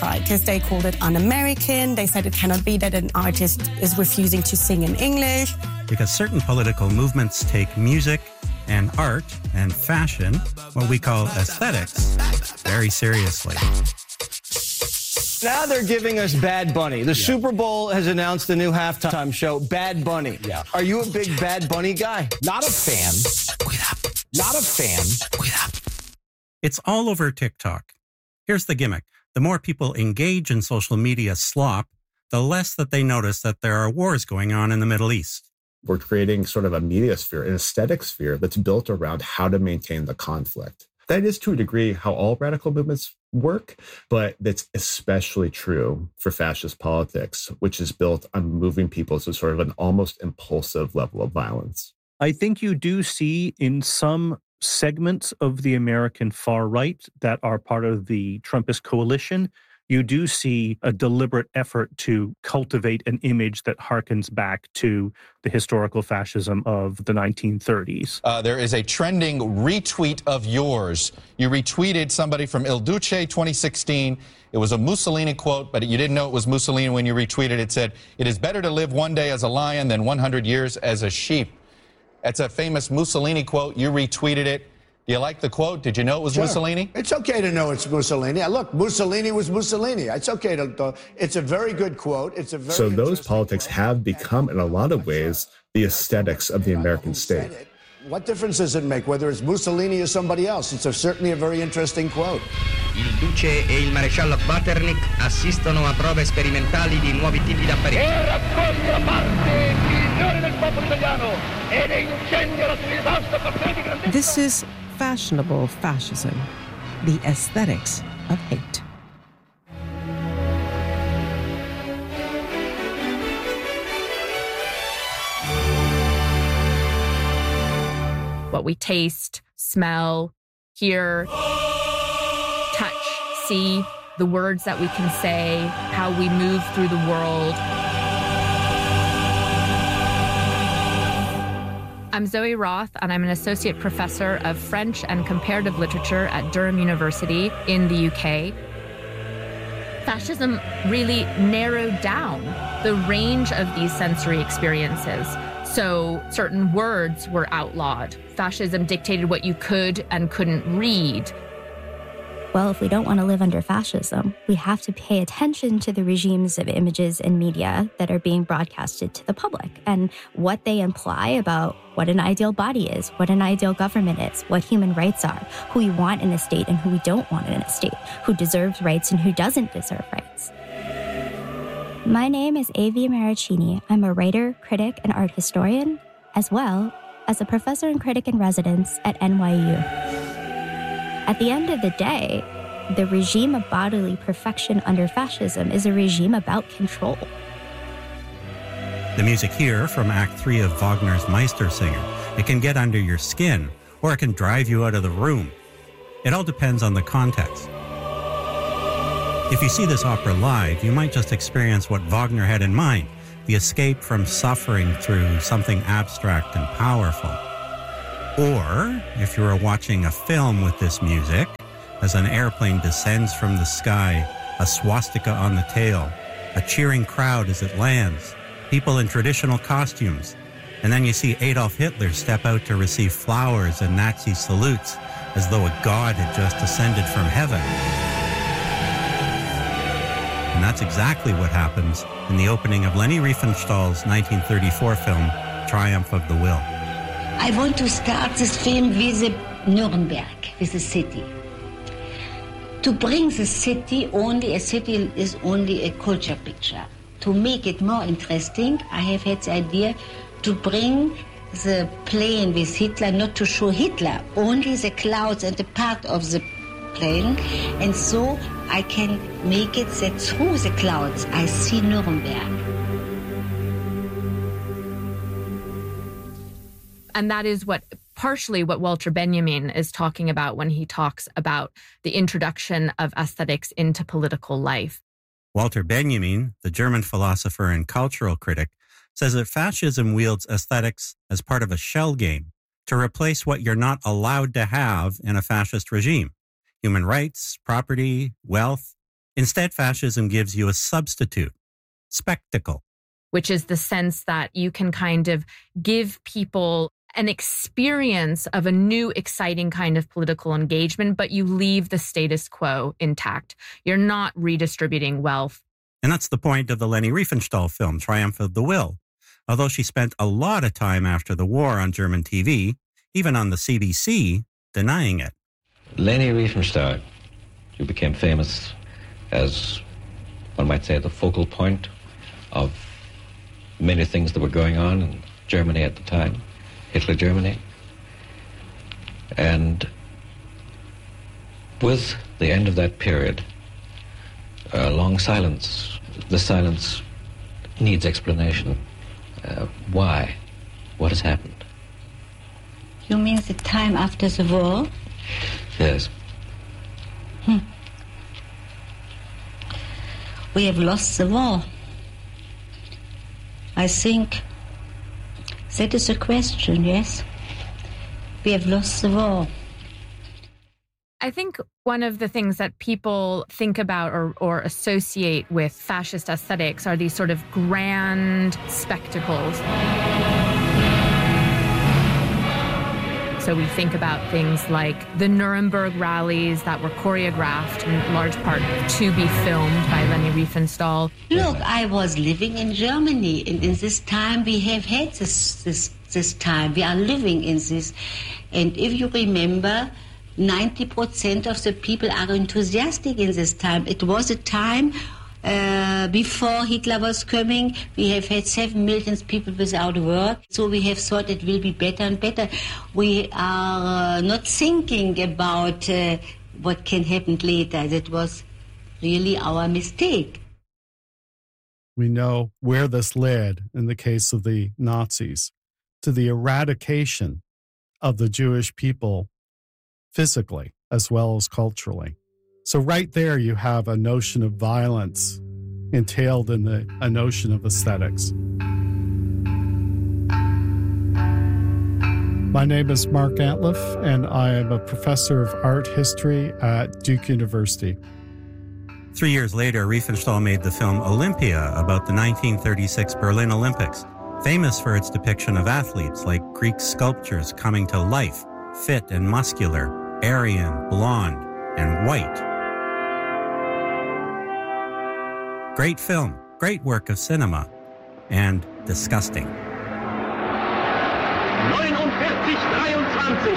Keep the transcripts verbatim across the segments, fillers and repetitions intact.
outcry because they called it un-American. They said it cannot be that an artist is refusing to sing in English. Because certain political movements take music and art and fashion, what we call aesthetics, very seriously. Now they're giving us Bad Bunny. The yeah. Super Bowl has announced the new halftime show, Bad Bunny. Yeah. Are you a big Bad Bunny guy? Not a fan. Not a fan. It's all over TikTok. Here's the gimmick. The more people engage in social media slop, the less that they notice that there are wars going on in the Middle East. We're creating sort of a media sphere, an aesthetic sphere that's built around how to maintain the conflict. That is, to a degree, how all radical movements work, but that's especially true for fascist politics, which is built on moving people to sort of an almost impulsive level of violence. I think you do see in some segments of the American far right that are part of the Trumpist coalition, you do see a deliberate effort to cultivate an image that harkens back to the historical fascism of the nineteen thirties. Uh, there is a trending retweet of yours. You retweeted somebody from Il Duce twenty sixteen. It was a Mussolini quote, but you didn't know it was Mussolini when you retweeted. It said, "It is better to live one day as a lion than one hundred years as a sheep." That's a famous Mussolini quote. You retweeted it. Do you like the quote? Did you know it was sure. Mussolini? It's okay to know it's Mussolini. Look, Mussolini was Mussolini. It's okay to, to it's a very good quote. It's a very So those politics quote. have become, in a lot of ways, the aesthetics of the American state. What difference does it make whether it's Mussolini or somebody else? It's a, certainly a very interesting quote. Il Duce e il maresciallo Metternich assistono a prove sperimentali di nuovi tipi d'apparecchi. Era contraparte, signori del popolo italiano, ed incendia la civiltà di grandezza. This is fashionable fascism, the aesthetics of hate. What we taste, smell, hear, touch, see, the words that we can say, how we move through the world. I'm Zoe Roth, and I'm an associate professor of French and comparative literature at Durham University in the U K. Fascism really narrowed down the range of these sensory experiences. So certain words were outlawed. Fascism dictated what you could and couldn't read. Well, if we don't want to live under fascism, we have to pay attention to the regimes of images and media that are being broadcasted to the public and what they imply about what an ideal body is, what an ideal government is, what human rights are, who we want in a state and who we don't want in a state, who deserves rights and who doesn't deserve rights. My name is Avi Maricini. I'm a writer, critic, and art historian, as well as a professor and critic in residence at N Y U. At the end of the day, the regime of bodily perfection under fascism is a regime about control. The music here from Act Three of Wagner's Meistersinger. It can get under your skin, or it can drive you out of the room. It all depends on the context. If you see this opera live, you might just experience what Wagner had in mind, the escape from suffering through something abstract and powerful. Or, if you were watching a film with this music, as an airplane descends from the sky, a swastika on the tail, a cheering crowd as it lands, people in traditional costumes, and then you see Adolf Hitler step out to receive flowers and Nazi salutes as though a god had just descended from heaven. And that's exactly what happens in the opening of Leni Riefenstahl's nineteen thirty-four film, Triumph of the Will. I want to start this film with Nuremberg, with the city. To bring the city, only a city is only a culture picture. To make it more interesting, I have had the idea to bring the plane with Hitler, not to show Hitler, only the clouds and the part of the plane. And so I can make it that through the clouds I see Nuremberg. And that is what partially what Walter Benjamin is talking about when he talks about the introduction of aesthetics into political life. Walter Benjamin, the German philosopher and cultural critic, says that fascism wields aesthetics as part of a shell game to replace what you're not allowed to have in a fascist regime: human rights, property, wealth, Instead, fascism gives you a substitute, spectacle. Which is the sense that you can kind of give people an experience of a new, exciting kind of political engagement, but you leave the status quo intact. You're not redistributing wealth. And that's the point of the Leni Riefenstahl film, Triumph of the Will. Although she spent a lot of time after the war on German T V, even on the C B C, denying it. Leni Riefenstahl, who became famous as, one might say, the focal point of many things that were going on in Germany at the time, Hitler Germany. And with the end of that period, a long silence. The silence needs explanation. Uh, why? What has happened? You mean the time after the war? Yes. Hmm. We have lost the war. I think that is a question, yes? We have lost the war. I think one of the things that people think about or, or associate with fascist aesthetics are these sort of grand spectacles. So we think about things like the Nuremberg rallies that were choreographed in large part to be filmed by Leni Riefenstahl. Look, I was living in Germany, and in this time we have had this, this, this time. We are living in this. And if you remember, ninety percent of the people are enthusiastic in this time. It was a time uh, before Hitler was coming. We have had seven million people without work. So we have thought it will be better and better. We are uh, not thinking about uh, what can happen later. That was really our mistake. We know where this led in the case of the Nazis, to the eradication of the Jewish people physically as well as culturally. So right there you have a notion of violence entailed in the a notion of aesthetics. My name is Mark Antliff, and I am a professor of art history at Duke University. Three years later, Riefenstahl made the film Olympia about the nineteen thirty-six Berlin Olympics, famous for its depiction of athletes like Greek sculptures coming to life, fit and muscular, Aryan, blonde, and white. Great film, great work of cinema, and disgusting. neunundvierzig dreiundzwanzig.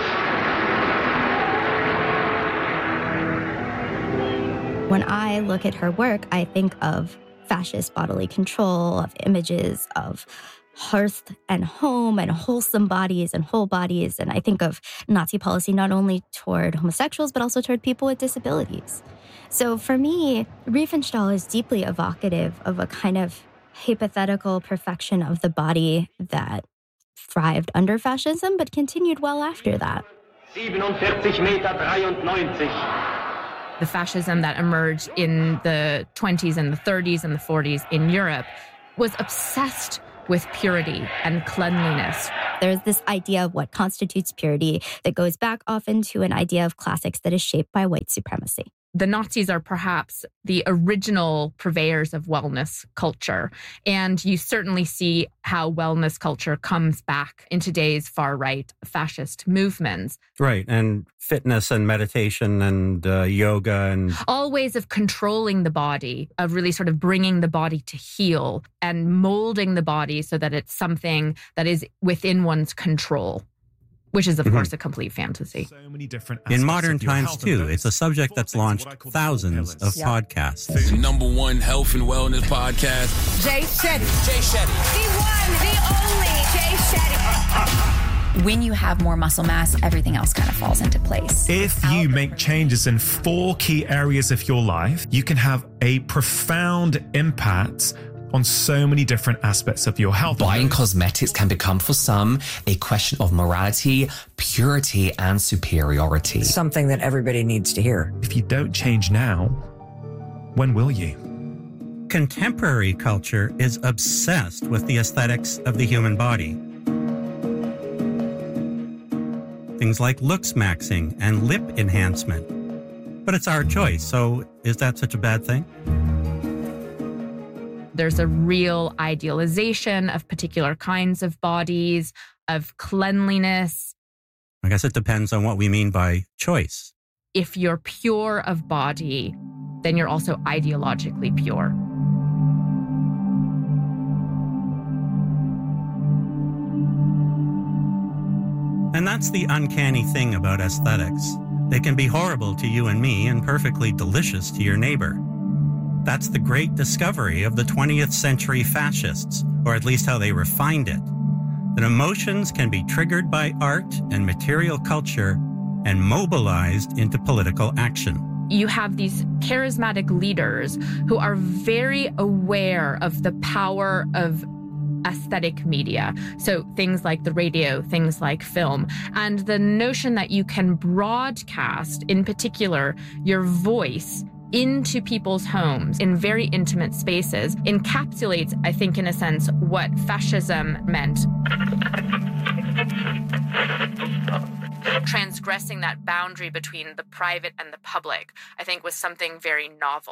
When I look at her work, I think of fascist bodily control, of images of hearth and home and wholesome bodies and whole bodies. And I think of Nazi policy not only toward homosexuals, but also toward people with disabilities. So for me, Riefenstahl is deeply evocative of a kind of hypothetical perfection of the body that thrived under fascism, but continued well after that. siebenundvierzig Meter dreiundneunzig. The fascism that emerged in the twenties and the thirties and the forties in Europe was obsessed with purity and cleanliness. There's this idea of what constitutes purity that goes back often to an idea of classics that is shaped by white supremacy. The Nazis are perhaps the original purveyors of wellness culture. And you certainly see how wellness culture comes back in today's far-right fascist movements. Right, and fitness and meditation and uh, yoga and... all ways of controlling the body, of really sort of bringing the body to heal and molding the body so that it's something that is within one's control. Which is, of mm-hmm. course, a complete fantasy. So many different In modern times, too, it's a subject that's launched thousands of yeah. podcasts. The number one health and wellness podcast. Jay Shetty. Jay Shetty. The one, the only Jay Shetty. When you have more muscle mass, everything else kind of falls into place. If you make changes in four key areas of your life, you can have a profound impact on so many different aspects of your health. Buying cosmetics can become, for some, a question of morality, purity, and superiority. Something that everybody needs to hear. If you don't change now, when will you? Contemporary culture is obsessed with the aesthetics of the human body. Things like looks maxing and lip enhancement. But it's our choice, so is that such a bad thing? There's a real idealization of particular kinds of bodies, of cleanliness. I guess it depends on what we mean by choice. If you're pure of body, then you're also ideologically pure. And that's the uncanny thing about aesthetics. They can be horrible to you and me and perfectly delicious to your neighbor. That's the great discovery of the twentieth century fascists, or at least how they refined it. That emotions can be triggered by art and material culture and mobilized into political action. You have these charismatic leaders who are very aware of the power of aesthetic media. So things like the radio, things like film, and the notion that you can broadcast, in particular, your voice into people's homes in very intimate spaces encapsulates, I think, in a sense, what fascism meant. Transgressing that boundary between the private and the public, I think, was something very novel.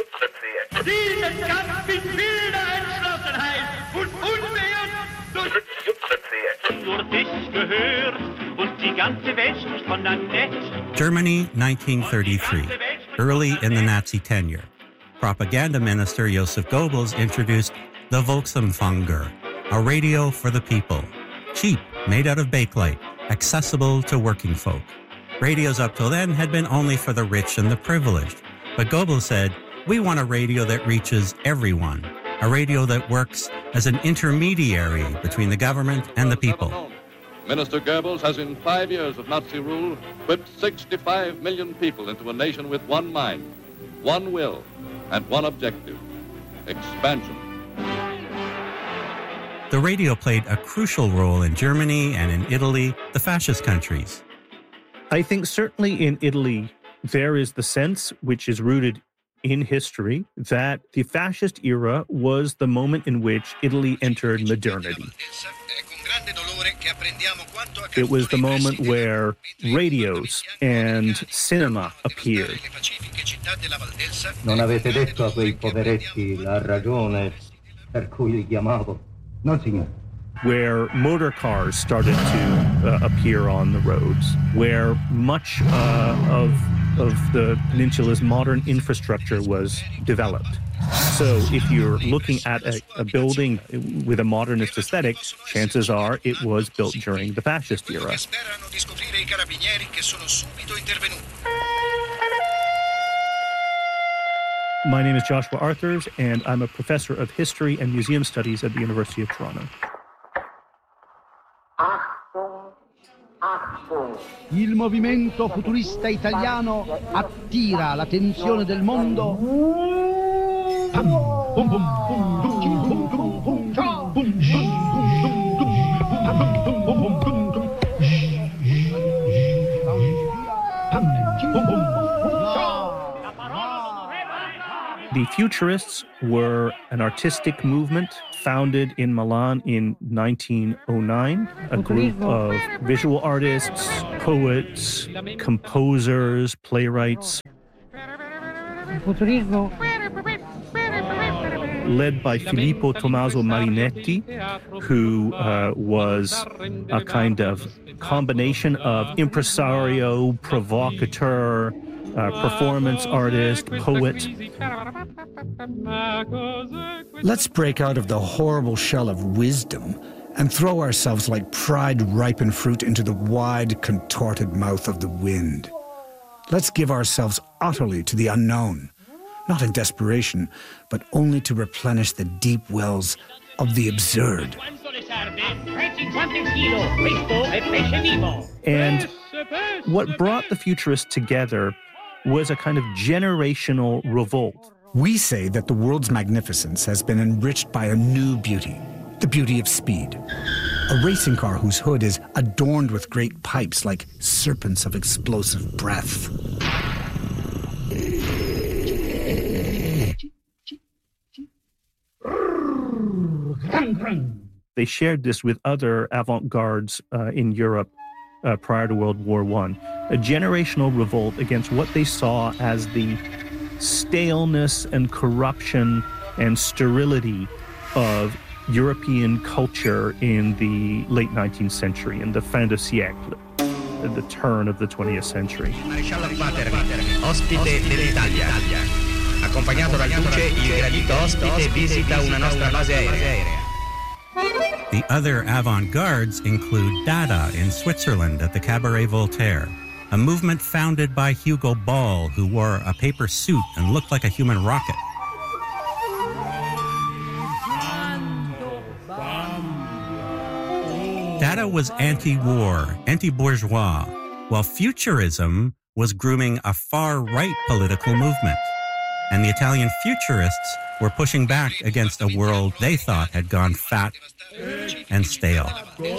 Germany, nineteen thirty-three, early in the Nazi tenure. Propaganda minister Joseph Goebbels introduced the Volksempfänger, a radio for the people. Cheap, made out of bakelite, accessible to working folk. Radios up till then had been only for the rich and the privileged. But Goebbels said, we want a radio that reaches everyone, a radio that works as an intermediary between the government and the people. Minister Goebbels has, in five years of Nazi rule, whipped sixty-five million people into a nation with one mind, one will, and one objective: expansion. The radio played a crucial role in Germany and in Italy, the fascist countries. I think certainly in Italy, there is the sense, which is rooted in history, that the fascist era was the moment in which Italy entered modernity. It was the moment where radios and cinema appeared. Non avete detto a quei poveretti la ragione per cui li chiamavo? No, signor. Where motor cars started to uh, appear on the roads, where much uh, of, of the peninsula's modern infrastructure was developed. So if you're looking at a, a building with a modernist aesthetic, chances are it was built during the fascist era. My name is Joshua Arthurs, and I'm a professor of history and museum studies at the University of Toronto. Il movimento futurista italiano attira l'attenzione del mondo. The Futurists were an artistic movement founded in Milan in nineteen oh nine, a group of visual artists, poets, composers, playwrights, led by Filippo Tommaso Marinetti, who uh, was a kind of combination of impresario, provocateur, Uh, performance artist, poet. Let's break out of the horrible shell of wisdom and throw ourselves like pride-ripened fruit into the wide, contorted mouth of the wind. Let's give ourselves utterly to the unknown, not in desperation, but only to replenish the deep wells of the absurd. And what brought the Futurists together was a kind of generational revolt. We say that the world's magnificence has been enriched by a new beauty, the beauty of speed. A racing car whose hood is adorned with great pipes like serpents of explosive breath. They shared this with other avant-gardes uh, in Europe. uh, prior to World War One, a generational revolt against what they saw as the staleness and corruption and sterility of European culture in the late nineteenth century, in the fin de siècle, at the turn of the twentieth century. Maresciallo Quaternick, ospite dell'Italia. Accompagnato dal Duce, il gradito ospite visita una nostra base aerea. The other avant-gardes include Dada in Switzerland at the Cabaret Voltaire, a movement founded by Hugo Ball, who wore a paper suit and looked like a human rocket. Dada was anti-war, anti-bourgeois, while Futurism was grooming a far-right political movement. And the Italian Futurists were pushing back against a world they thought had gone fat and stale.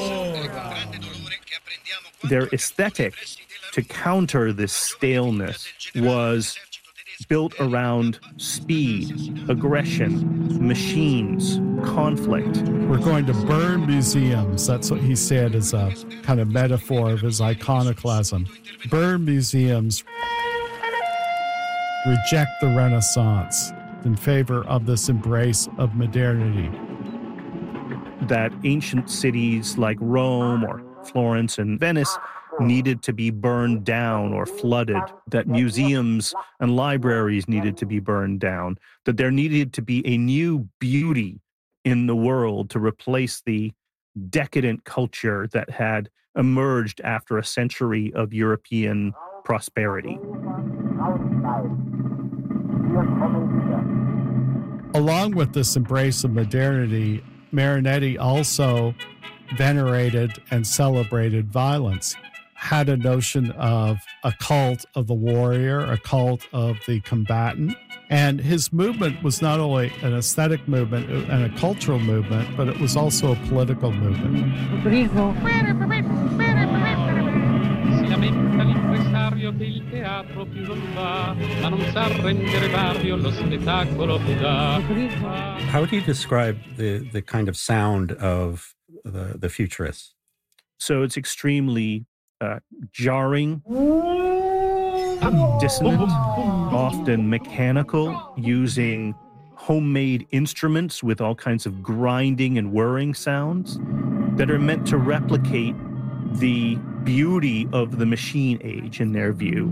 Their aesthetic, to counter this staleness, was built around speed, aggression, machines, conflict. We're going to burn museums. That's what he said as a kind of metaphor of his iconoclasm. Burn museums. Reject the Renaissance in favor of this embrace of modernity. That ancient cities like Rome or Florence and Venice needed to be burned down or flooded, that museums and libraries needed to be burned down, that there needed to be a new beauty in the world to replace the decadent culture that had emerged after a century of European prosperity. Along with this embrace of modernity, Marinetti also venerated and celebrated violence, had a notion of a cult of the warrior, a cult of the combatant. And his movement was not only an aesthetic movement and a cultural movement, but it was also a political movement. Si lamenta l'impresario che il teatro più non va, ma non sa rendere vario lo spettacolo che dà. How would you describe the, the kind of sound of the, the Futurists? So it's extremely uh, jarring, dissonant, often mechanical, using homemade instruments with all kinds of grinding and whirring sounds that are meant to replicate the beauty of the machine age in their view.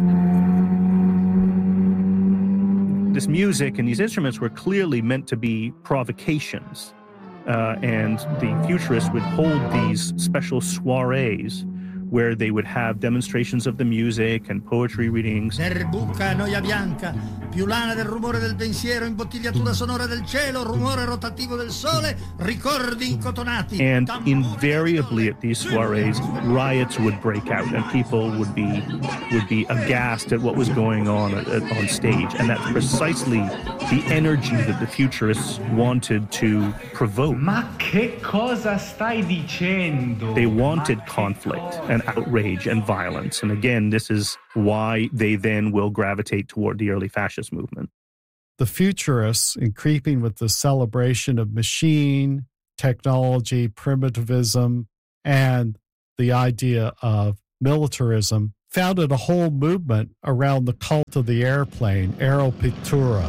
This music and these instruments were clearly meant to be provocations, uh, and the Futurists would hold these special soirees where they would have demonstrations of the music and poetry readings. Serbuca, noia bianca, più lana del rumore del pensiero, imbottigliatura sonora del cielo, rumore rotativo del sole, ricordi incotonati. And invariably at these soirees, riots would break out and people would be would be aghast at what was going on at, at, on stage. And that's precisely the energy that the Futurists wanted to provoke. Ma che cosa stai dicendo? They wanted conflict and outrage and violence. And again, this is why they then will gravitate toward the early fascist movement. The Futurists, in keeping with the celebration of machine, technology, primitivism, and the idea of militarism, founded a whole movement around the cult of the airplane, Aeropictura,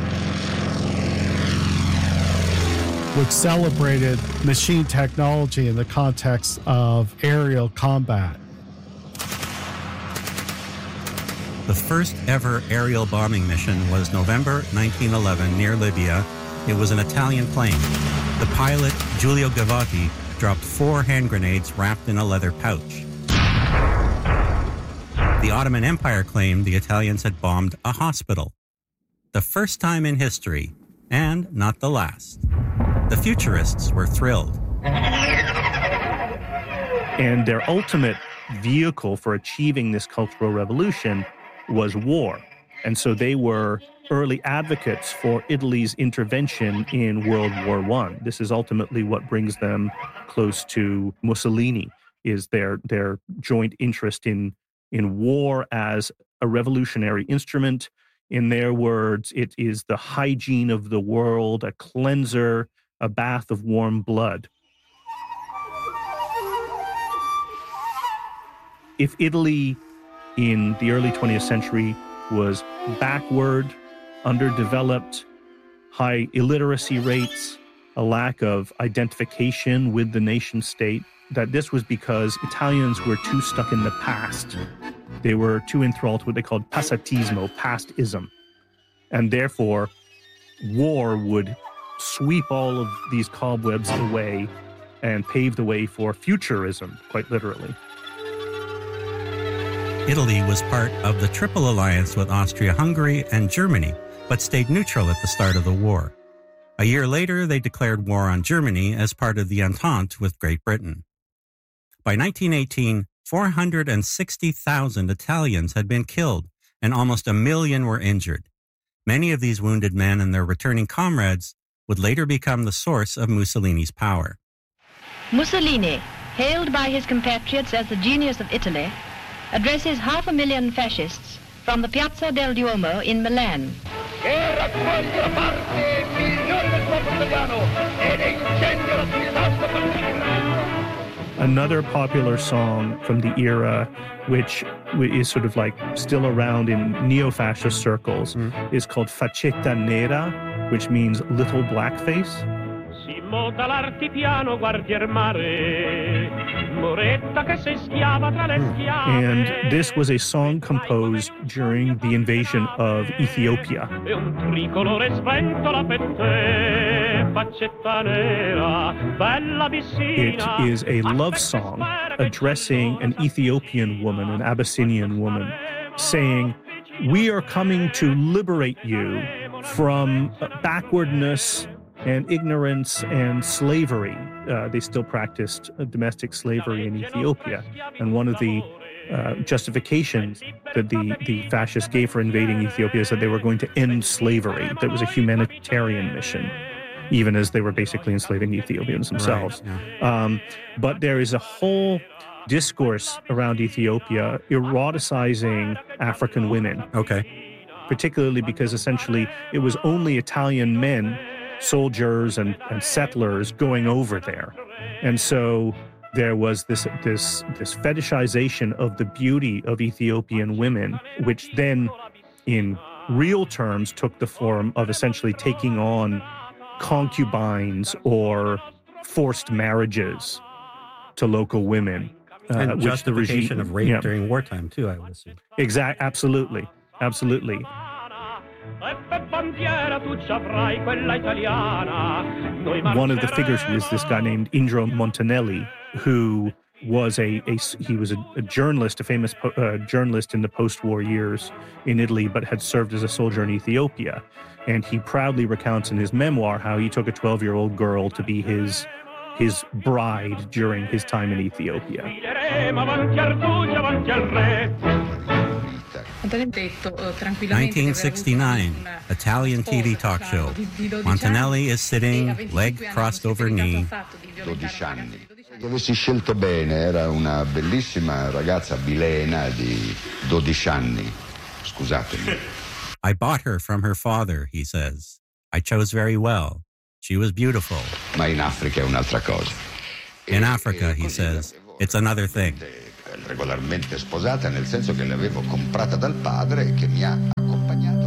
which celebrated machine technology in the context of aerial combat. The first ever aerial bombing mission was November nineteen eleven near Libya. It was an Italian plane. The pilot, Giulio Gavotti, dropped four hand grenades wrapped in a leather pouch. The Ottoman Empire claimed the Italians had bombed a hospital. The first time in history, and not the last. The Futurists were thrilled. And their ultimate vehicle for achieving this cultural revolution was war. And so they were early advocates for Italy's intervention in World War One. This is ultimately what brings them close to Mussolini, is their their joint interest in, in war as a revolutionary instrument. In their words, it is the hygiene of the world, a cleanser, a bath of warm blood. if Italy in the early twentieth century was backward, underdeveloped, high illiteracy rates, a lack of identification with the nation state, that this was because Italians were too stuck in the past. They were too enthralled with what they called passatismo, pastism. And therefore, war would sweep all of these cobwebs away and pave the way for futurism, quite literally. Italy was part of the Triple Alliance with Austria-Hungary and Germany, but stayed neutral at the start of the war. A year later, they declared war on Germany as part of the Entente with Great Britain. By nineteen eighteen, four hundred sixty thousand Italians had been killed, and almost a million were injured. Many of these wounded men and their returning comrades would later become the source of Mussolini's power. Mussolini, hailed by his compatriots as the genius of Italy, addresses half a million fascists from the Piazza del Duomo in Milan. Che raccoglie la parte migliore del popolo italiano ed incendia la civiltà particolare. Another popular song from the era, which is sort of like still around in neo-fascist circles, mm. is called Faccetta Nera, which means little blackface. And this was a song composed during the invasion of Ethiopia. It is a love song addressing an Ethiopian woman, an Abyssinian woman, saying, "We are coming to liberate you from backwardness and ignorance and slavery." Uh, they still practiced uh, domestic slavery in Ethiopia. And one of the uh, justifications that the, the fascists gave for invading Ethiopia is that they were going to end slavery. That was a humanitarian mission, even as they were basically enslaving Ethiopians themselves. Right, yeah. um, but there is a whole discourse around Ethiopia eroticizing African women. Okay. Particularly because essentially it was only Italian men, soldiers and, and settlers going over there. And so there was this this this fetishization of the beauty of Ethiopian women, which then in real terms took the form of essentially taking on concubines or forced marriages to local women. Uh, and which justification the regime, of rape yeah. during wartime too, I would assume. Exact, absolutely, absolutely. One of the figures is this guy named Indro Montanelli, who was a, a he was a, a journalist, a famous po- uh, journalist in the post-war years in Italy, but had served as a soldier in Ethiopia. And he proudly recounts in his memoir how he took a twelve-year-old girl to be his his bride during his time in Ethiopia. nineteen sixty-nine, Italian T V talk show. Montanelli is sitting, leg crossed over knee. dodici anni. Se avessi scelto bene, era una bellissima ragazza bilena di dodici anni. Scusatemi. I bought her from her father, he says. I chose very well. She was beautiful. Ma in Africa è un'altra cosa. In Africa, he says, it's another thing. Regolarmente sposata, nel senso che l'avevo comprata dal padre che mi ha